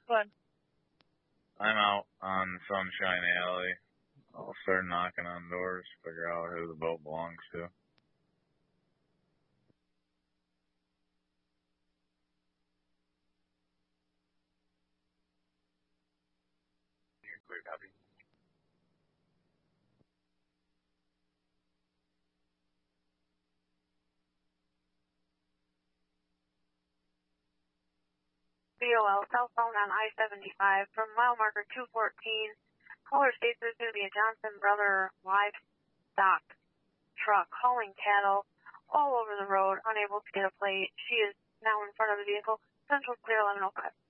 Good. I'm out on Sunshine Alley. I'll start knocking on doors, figure out who the boat belongs to. Clear copy. BOL, southbound on I-75 from mile marker 214. Caller states there's going to be a Johnson Brother livestock truck hauling cattle all over the road, unable to get a plate. She is now in front of the vehicle. Central clear 1105.